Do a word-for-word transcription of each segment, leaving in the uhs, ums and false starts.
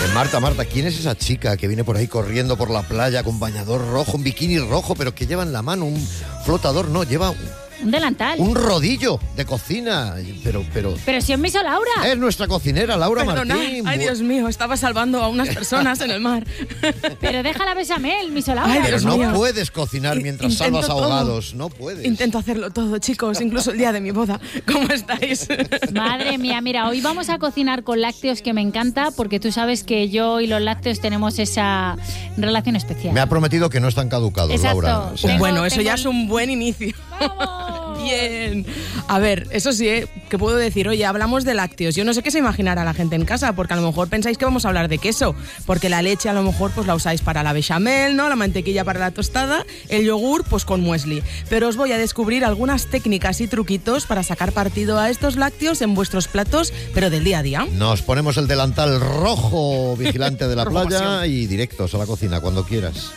Marta, Marta, ¿quién es esa chica que viene por ahí corriendo por la playa con bañador rojo, un bikini rojo, pero que lleva en la mano un flotador? No, lleva... Un delantal. Un rodillo de cocina, pero... Pero, pero si es Miso Laura. Es nuestra cocinera, Laura Perdona. Martín. Ay, Dios mío, estaba salvando a unas personas en el mar. Pero déjala bechamel, Miso Laura. Ay, Pero Dios no mío. puedes cocinar mientras Intento salvas todo. ahogados, no puedes. Intento hacerlo todo, chicos, incluso el día de mi boda. ¿Cómo estáis? Madre mía, mira, hoy vamos a cocinar con lácteos, que me encanta, porque tú sabes que yo y los lácteos tenemos esa relación especial. Me ha prometido que no están caducados, Exacto. Laura. O sea, Tengo- bueno, eso tengo ya el- es un buen inicio. ¡Vamos! Bien. A ver, eso sí, ¿eh? ¿Qué puedo decir? Oye, hablamos de lácteos. Yo no sé qué se imaginará la gente en casa, porque a lo mejor pensáis que vamos a hablar de queso, porque la leche a lo mejor pues la usáis para la bechamel, ¿no? La mantequilla para la tostada, el yogur pues con muesli. Pero os voy a descubrir algunas técnicas y truquitos para sacar partido a estos lácteos en vuestros platos, pero del día a día. nos ponemos el delantal rojo vigilante de la Rojo playa pasión. y directos a la cocina cuando quieras.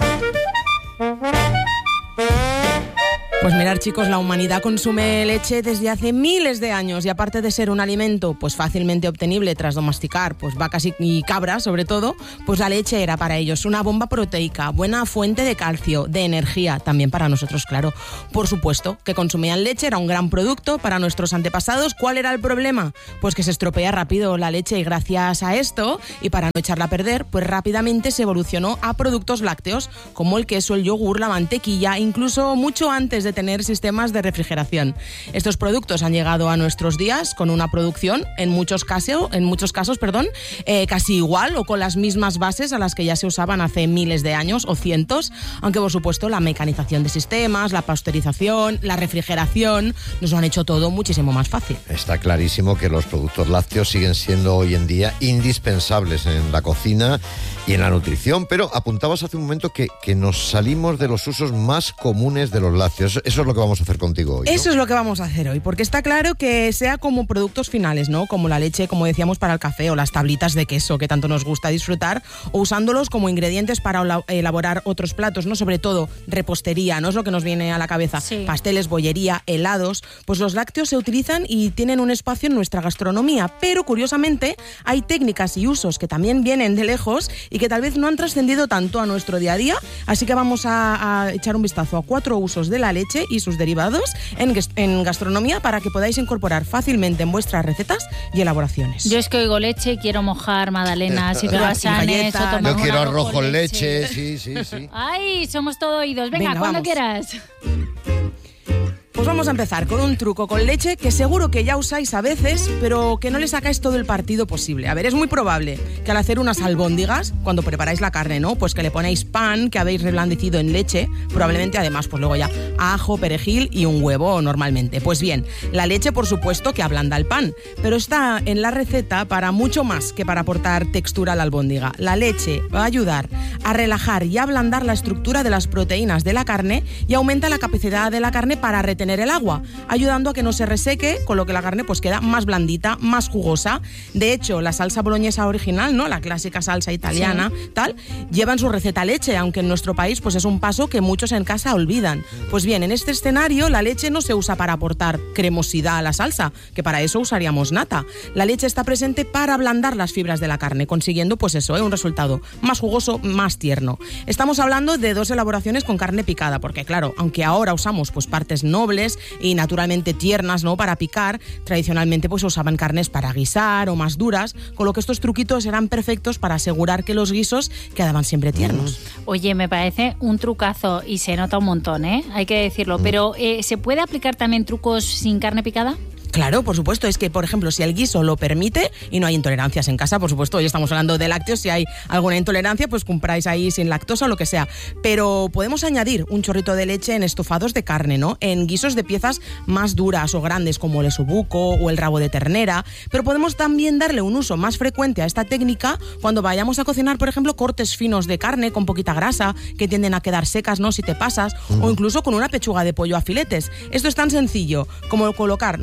Pues mirad, chicos, la humanidad consume leche desde hace miles de años y aparte de ser un alimento pues fácilmente obtenible tras domesticar pues vacas y, y cabras sobre todo, pues la leche era para ellos una bomba proteica, buena fuente de calcio, de energía, también para nosotros, claro. Por supuesto, que consumían leche, era un gran producto para nuestros antepasados. ¿Cuál era el problema? Pues que se estropea rápido la leche y gracias a esto, y para no echarla a perder, pues rápidamente se evolucionó a productos lácteos como el queso, el yogur, la mantequilla, incluso mucho antes de tener sistemas de refrigeración. Estos productos han llegado a nuestros días con una producción, en muchos casos, en muchos casos, perdón, eh, casi igual o con las mismas bases a las que ya se usaban hace miles de años o cientos, aunque por supuesto la mecanización de sistemas, la pasteurización, la refrigeración nos lo han hecho todo muchísimo más fácil. Está clarísimo que los productos lácteos siguen siendo hoy en día indispensables en la cocina y en la nutrición, pero apuntabas hace un momento que, que nos salimos de los usos más comunes de los lácteos. Eso es lo que vamos a hacer contigo hoy, ¿no? Eso es lo que vamos a hacer hoy, porque está claro que sea como productos finales, ¿no? Como la leche, como decíamos, para el café, o las tablitas de queso que tanto nos gusta disfrutar, o usándolos como ingredientes para ola- elaborar otros platos, ¿no? Sobre todo repostería, ¿no? Es lo que nos viene a la cabeza. Sí. Pasteles, bollería, helados. Pues los lácteos se utilizan y tienen un espacio en nuestra gastronomía, pero curiosamente hay técnicas y usos que también vienen de lejos y que tal vez no han trascendido tanto a nuestro día a día, así que vamos a, a echar un vistazo a cuatro usos de la leche y sus derivados en, gas- en gastronomía para que podáis incorporar fácilmente en vuestras recetas y elaboraciones. Yo es que oigo leche y quiero mojar magdalenas y Y croissants galletas. o Yo tomar un quiero arroz arroz con con leche, sí, sí, sí. Ay, somos todo oídos. Venga, Venga, cuando vamos. quieras. Pues vamos a empezar con un truco con leche que seguro que ya usáis a veces, pero que no le sacáis todo el partido posible. A ver, es muy probable que al hacer unas albóndigas, cuando preparáis la carne, ¿no? Pues que le ponéis pan que habéis reblandecido en leche, probablemente además, pues luego ya ajo, perejil y un huevo normalmente. Pues bien, la leche por supuesto que ablanda el pan, pero está en la receta para mucho más que para aportar textura a la albóndiga. La leche va a ayudar a relajar y ablandar la estructura de las proteínas de la carne y aumenta la capacidad de la carne para retener el agua, ayudando a que no se reseque, con lo que la carne pues queda más blandita, más jugosa. De hecho, la salsa boloñesa original, ¿no? La clásica salsa italiana, sí, tal, lleva en su receta leche, aunque en nuestro país pues es un paso que muchos en casa olvidan. Pues bien, en este escenario la leche no se usa para aportar cremosidad a la salsa, que para eso usaríamos nata. La leche está presente para ablandar las fibras de la carne, consiguiendo pues eso, ¿eh? Un resultado más jugoso, más tierno. Estamos hablando de dos elaboraciones con carne picada, porque claro, aunque ahora usamos pues partes nobles y naturalmente tiernas, ¿no? Para picar, tradicionalmente pues usaban carnes para guisar o más duras, con lo que estos truquitos eran perfectos para asegurar que los guisos quedaban siempre tiernos. Oye, me parece un trucazo y se nota un montón, ¿eh? Hay que decirlo. Pero, eh, ¿se puede aplicar también trucos sin carne picada? Claro, por supuesto, es que, por ejemplo, si el guiso lo permite y no hay intolerancias en casa, por supuesto, hoy estamos hablando de lácteos, si hay alguna intolerancia, pues compráis ahí sin lactosa o lo que sea. Pero podemos añadir un chorrito de leche en estofados de carne, ¿no? En guisos de piezas más duras o grandes como el osobuco o el rabo de ternera, pero podemos también darle un uso más frecuente a esta técnica cuando vayamos a cocinar, por ejemplo, cortes finos de carne con poquita grasa, que tienden a quedar secas, ¿no? Si te pasas, uh-huh. o incluso con una pechuga de pollo a filetes. Esto es tan sencillo como colocar nuestra carne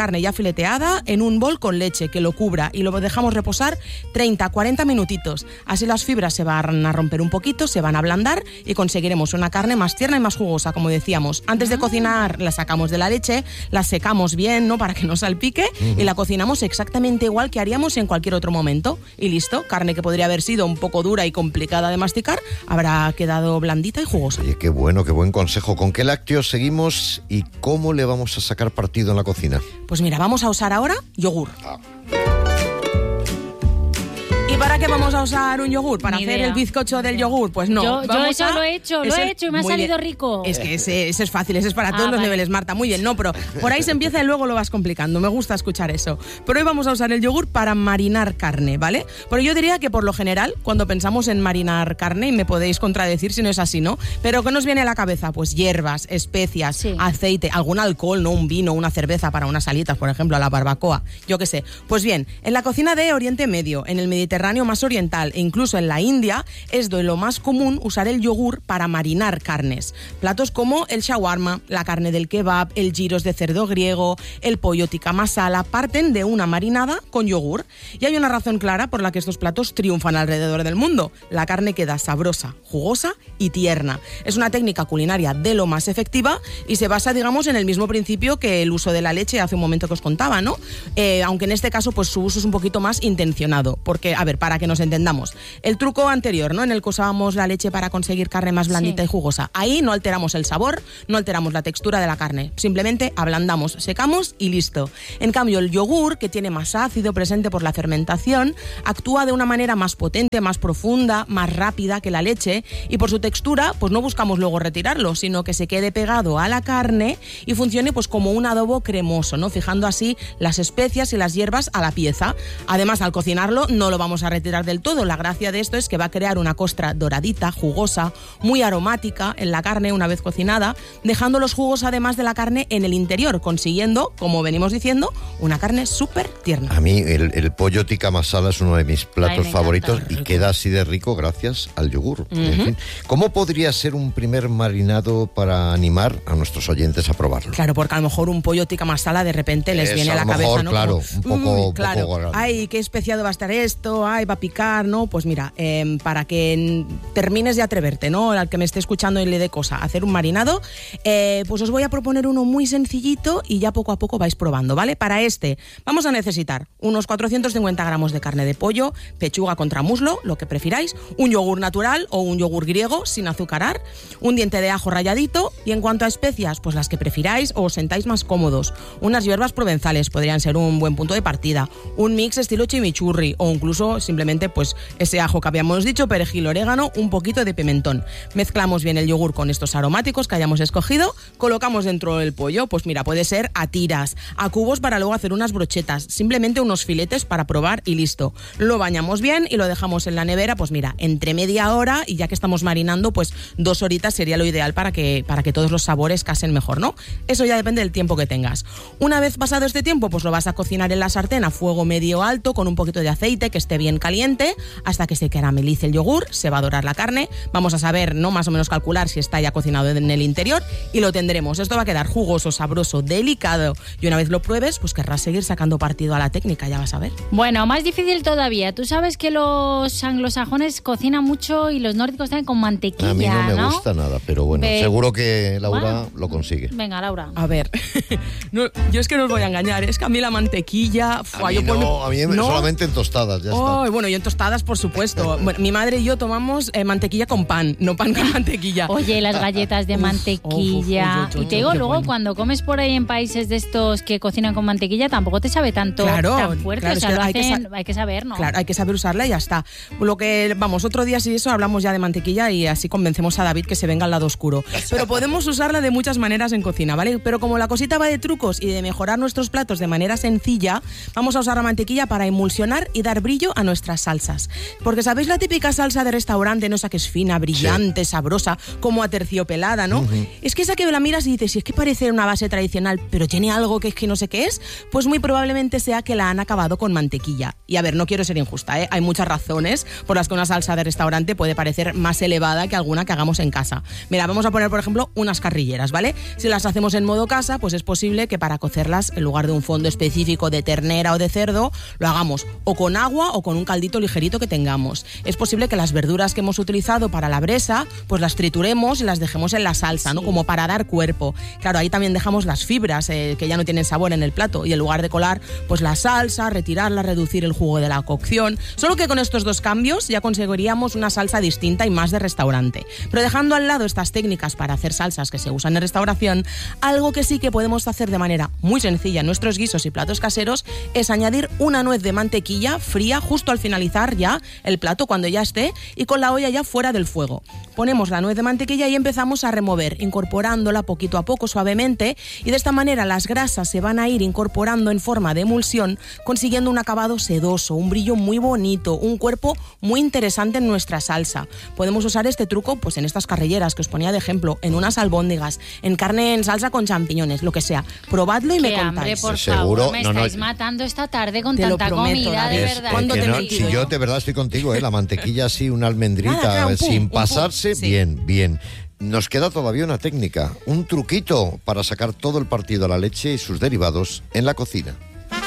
carne ya fileteada en un bol con leche que lo cubra y lo dejamos reposar treinta a cuarenta minutitos. Así las fibras se van a romper un poquito, se van a ablandar y conseguiremos una carne más tierna y más jugosa, como decíamos. Antes de cocinar la sacamos de la leche, la secamos bien, ¿no?, para que no salpique, uh-huh. y la cocinamos exactamente igual que haríamos en cualquier otro momento. Y listo, carne que podría haber sido un poco dura y complicada de masticar, habrá quedado blandita y jugosa. Oye, qué bueno, qué buen consejo. ¿Con qué lácteos seguimos y cómo le vamos a sacar partido en la cocina? Pues mira, vamos a usar ahora yogur. Ah. ¿Y para qué vamos a usar un yogur? ¿Para Ni hacer idea. el bizcocho del yogur? Pues no. Yo, yo Vamos eso a... lo he hecho, lo ese... he hecho y me ha Muy salido bien. rico. Es que ese, ese es fácil, ese es para Ah, todos los vale. niveles, Marta. Muy bien, no, pero por ahí se empieza y luego lo vas complicando. Me gusta escuchar eso. Pero hoy vamos a usar el yogur para marinar carne, ¿vale? Pero yo diría que por lo general, cuando pensamos en marinar carne, y me podéis contradecir si no es así, ¿no? Pero ¿qué nos viene a la cabeza? Pues hierbas, especias, sí. aceite, algún alcohol, ¿no? Un vino, una cerveza para unas alitas, por ejemplo, a la barbacoa. Yo qué sé. Pues bien, en la cocina de Oriente Medio, en el Mediterráneo más oriental e incluso en la India, es de lo más común usar el yogur para marinar carnes. Platos como el shawarma, la carne del kebab, el gyros de cerdo griego, el pollo tikka masala parten de una marinada con yogur. Y hay una razón clara por la que estos platos triunfan alrededor del mundo. La carne queda sabrosa, jugosa y tierna. Es una técnica culinaria de lo más efectiva y se basa, digamos, en el mismo principio que el uso de la leche hace un momento que os contaba, ¿no? Eh, aunque en este caso, pues su uso es un poquito más intencionado. Porque, a ver, para que nos entendamos, el truco anterior, ¿no?, en el que usábamos la leche para conseguir carne más blandita sí. y jugosa. Ahí no alteramos el sabor, no alteramos la textura de la carne. Simplemente ablandamos, secamos y listo. En cambio, el yogur, que tiene más ácido presente por la fermentación, actúa de una manera más potente, más profunda, más rápida que la leche y por su textura, pues no buscamos luego retirarlo, sino que se quede pegado a la carne y funcione pues como un adobo cremoso, ¿no?, fijando así las especias y las hierbas a la pieza. Además, al cocinarlo no lo vamos a retirar del todo. La gracia de esto es que va a crear una costra doradita, jugosa, muy aromática en la carne una vez cocinada, dejando los jugos además de la carne en el interior, consiguiendo, como venimos diciendo, una carne súper tierna. A mí el, el pollo tikka masala es uno de mis platos Ay, favoritos encanta. y queda así de rico gracias al yogur. Uh-huh. En fin, ¿cómo podría ser un primer marinado para animar a nuestros oyentes a probarlo? Claro, porque a lo mejor un pollo tikka masala de repente les Es, viene a la a lo cabeza, mejor, ¿no? claro, Como, un poco, uy, claro, poco ay, qué especiado va a estar esto, ay, va a picar, ¿no? Pues mira, eh, para que termines de atreverte, ¿no?, al que me esté escuchando y le dé cosa, hacer un marinado, eh, pues os voy a proponer uno muy sencillito y ya poco a poco vais probando, ¿vale? Para este vamos a necesitar unos cuatrocientos cincuenta gramos de carne de pollo, pechuga contra muslo, lo que prefiráis, un yogur natural o un yogur griego sin azucarar, un diente de ajo ralladito y en cuanto a especias, pues las que prefiráis o os sentáis más cómodos. Unas hierbas provenzales podrían ser un buen punto de partida, un mix estilo chimichurri o incluso simplemente pues ese ajo que habíamos dicho, perejil, orégano, un poquito de pimentón. Mezclamos bien el yogur con estos aromáticos que hayamos escogido, colocamos dentro del pollo, pues mira, puede ser a tiras, a cubos para luego hacer unas brochetas, simplemente unos filetes para probar y listo. Lo bañamos bien y lo dejamos en la nevera, pues mira, entre media hora y ya que estamos marinando, pues dos horitas sería lo ideal para que, para que todos los sabores casen mejor, ¿no? Eso ya depende del tiempo que tengas. Una vez pasado este tiempo, pues lo vas a cocinar en la sartén a fuego medio alto con un poquito de aceite que esté bien caliente hasta que se caramelice el yogur, se va a dorar la carne, vamos a saber, no más o menos calcular si está ya cocinado en el interior y lo tendremos. Esto va a quedar jugoso, sabroso, delicado y una vez lo pruebes, pues querrás seguir sacando partido a la técnica, ya vas a ver. Bueno, más difícil todavía. Tú sabes que los anglosajones cocinan mucho y los nórdicos también con mantequilla, A mí no me ¿no? gusta nada, pero bueno, Ve- seguro que Laura Bueno. lo consigue. Venga, Laura. A ver, no, yo es que no os voy a engañar, es que a mí la mantequilla... A fua, mí yo por mi- no, a mí ¿no? solamente en tostadas, ya Oh, está. bueno, y en tostadas, por supuesto. Bueno, mi madre y yo tomamos eh, mantequilla con pan, no pan con mantequilla. Oye, las galletas de Uf, mantequilla. uf, uf, uf, y te digo, qué luego bueno. cuando comes por ahí en países de estos que cocinan con mantequilla, tampoco te sabe tanto Claro, tan fuerte. claro, o sea, es que lo hay que hacen, sa- hay que saber, ¿no? Claro, hay que saber usarla y ya está. Lo que, vamos, otro día si eso hablamos ya de mantequilla y así convencemos a David que se venga al lado oscuro. Pero podemos usarla de muchas maneras en cocina, ¿vale? Pero como la cosita va de trucos y de mejorar nuestros platos de manera sencilla, vamos a usar la mantequilla para emulsionar y dar brillo a nuestro nuestras salsas. Porque ¿sabéis la típica salsa de restaurante, no? Esa que es fina, brillante, sí, sabrosa, como aterciopelada, ¿no? Uh-huh. Es que esa que la miras y dices, si es que parece una base tradicional, pero tiene algo que es que no sé qué es, pues muy probablemente sea que la han acabado con mantequilla. Y a ver, no quiero ser injusta, ¿eh? Hay muchas razones por las que una salsa de restaurante puede parecer más elevada que alguna que hagamos en casa. Mira, vamos a poner, por ejemplo, unas carrilleras, ¿vale? Si las hacemos en modo casa, pues es posible que para cocerlas, en lugar de un fondo específico de ternera o de cerdo, lo hagamos o con agua o con un caldito ligerito que tengamos. Es posible que las verduras que hemos utilizado para la bresa, pues las trituremos y las dejemos en la salsa, sí, ¿no? Como para dar cuerpo. Claro, ahí también dejamos las fibras eh, que ya no tienen sabor en el plato y en lugar de colar, pues la salsa, retirarla, reducir el jugo de la cocción. Solo que con estos dos cambios ya conseguiríamos una salsa distinta y más de restaurante. Pero dejando al lado estas técnicas para hacer salsas que se usan en restauración, algo que sí que podemos hacer de manera muy sencilla en nuestros guisos y platos caseros es añadir una nuez de mantequilla fría justo al finalizar ya el plato, cuando ya esté, y con la olla ya fuera del fuego. Ponemos la nuez de mantequilla y empezamos a remover, incorporándola poquito a poco suavemente, y de esta manera las grasas se van a ir incorporando en forma de emulsión, consiguiendo un acabado sedoso, un brillo muy bonito, un cuerpo muy interesante en nuestra salsa. Podemos usar este truco pues en estas carrilleras que os ponía de ejemplo, en unas albóndigas, en carne en salsa con champiñones, lo que sea. Probadlo y Qué me contáis. Hambre, por Seguro, favor, me no, estáis no, matando esta tarde con te tanta lo prometo, comida, de es, verdad. ¿Cuándo que te he no, mentido si yo? yo de verdad estoy contigo, ¿eh? La mantequilla así, una almendrita, Nada, claro, un pum, sin un pum, pasarse, sí. bien, bien. Nos queda todavía una técnica, un truquito para sacar todo el partido a la leche y sus derivados en la cocina.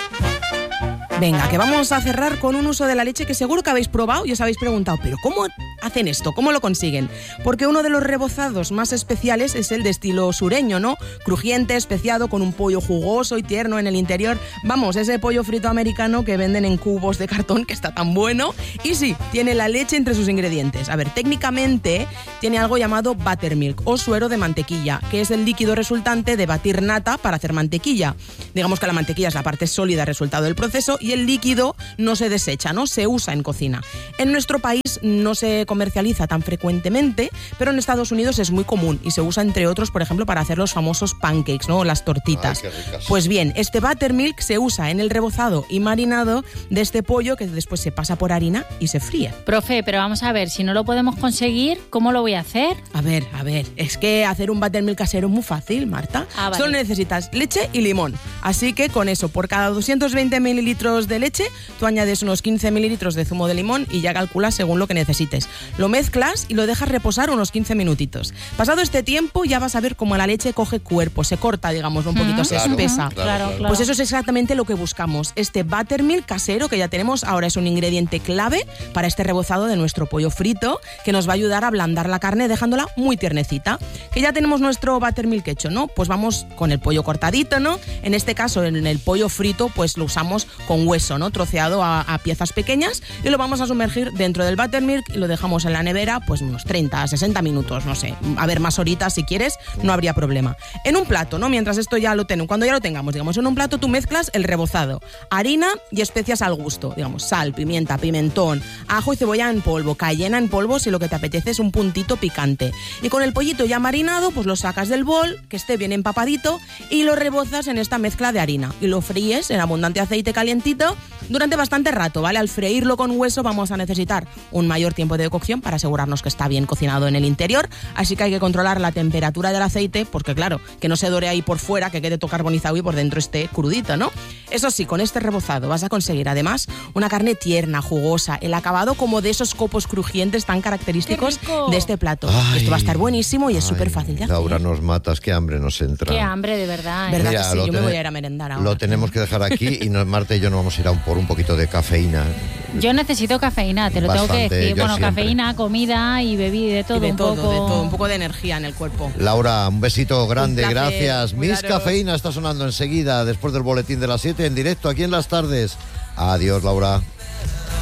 Venga, que vamos a cerrar con un uso de la leche que seguro que habéis probado y os habéis preguntado, ¿pero cómo hacen esto? ¿Cómo lo consiguen? Porque uno de los rebozados más especiales es el de estilo sureño, ¿no? Crujiente, especiado, con un pollo jugoso y tierno en el interior. Vamos, ese pollo frito americano que venden en cubos de cartón, que está tan bueno. Y sí, tiene la leche entre sus ingredientes. A ver, técnicamente tiene algo llamado buttermilk o suero de mantequilla, que es el líquido resultante de batir nata para hacer mantequilla. Digamos que la mantequilla es la parte sólida resultado del proceso y el líquido no se desecha, ¿no? Se usa en cocina. En nuestro país no se comercializa tan frecuentemente, pero en Estados Unidos es muy común y se usa, entre otros, por ejemplo, para hacer los famosos pancakes, ¿no? Las tortitas. Ay, qué ricas. Pues bien, este buttermilk se usa en el rebozado y marinado de este pollo que después se pasa por harina y se fríe. Profe, pero vamos a ver, si no lo podemos conseguir, ¿cómo lo voy a hacer? A ver, a ver, es que hacer un buttermilk casero es muy fácil, Marta. Ah, vale. Solo necesitas leche y limón. Así que con eso, por cada doscientos veinte mililitros de leche, tú añades unos quince mililitros de zumo de limón y ya calculas según lo que necesites. Lo mezclas y lo dejas reposar unos quince minutitos. Pasado este tiempo ya vas a ver cómo la leche coge cuerpo, se corta, digamos, un poquito, mm, se claro, espesa. claro, Claro, claro. claro. Pues eso es exactamente lo que buscamos. Este buttermilk casero que ya tenemos ahora es un ingrediente clave para este rebozado de nuestro pollo frito, que nos va a ayudar a ablandar la carne dejándola muy tiernecita. Que ya tenemos nuestro buttermilk hecho, ¿no? Pues vamos con el pollo cortadito, ¿no? En este caso, en el pollo frito, pues lo usamos con hueso, ¿no? Troceado a, a piezas pequeñas, y lo vamos a sumergir dentro del buttermilk y lo dejamos en la nevera pues unos treinta, sesenta minutos, no sé. A ver, más horitas si quieres, no habría problema. En un plato, ¿no? Mientras esto ya lo tenemos, cuando ya lo tengamos, digamos, en un plato tú mezclas el rebozado, harina y especias al gusto, digamos, sal, pimienta, pimentón, ajo y cebolla en polvo, cayena en polvo si lo que te apetece es un puntito picante. Y con el pollito ya marinado, pues lo sacas del bol, que esté bien empapadito, y lo rebozas en esta mezcla de harina y lo fríes en abundante aceite calientito durante bastante rato, ¿vale? Al freírlo con hueso vamos a necesitar un mayor tiempo de cocción para asegurarnos que está bien cocinado en el interior, así que hay que controlar la temperatura del aceite, porque claro, que no se dore ahí por fuera, que quede todo carbonizado y por dentro esté crudito, ¿no? Eso sí, con este rebozado vas a conseguir además una carne tierna, jugosa, el acabado como de esos copos crujientes tan característicos de este plato. Ay, Esto va a estar buenísimo y es ay, súper fácil de hacer. Laura, nos matas, qué hambre nos entra. Qué hambre, de verdad. ¿eh? ¿Verdad Mira, que sí? lo Yo me ten- voy a ir a merendar ahora. Lo tenemos que dejar aquí y nos, Marta y yo nos vamos a ir a un, por un poquito de cafeína. Yo necesito cafeína, te lo tengo Bastante, que decir. yo Bueno, siempre. cafeína, comida y bebida, de todo, Y de un todo, poco. de todo, un poco de energía en el cuerpo. Laura, un besito grande, Un placer, gracias. Miss cuidaros. Cafeína está sonando enseguida, después del boletín de las siete, en directo aquí en Las Tardes. Adiós, Laura.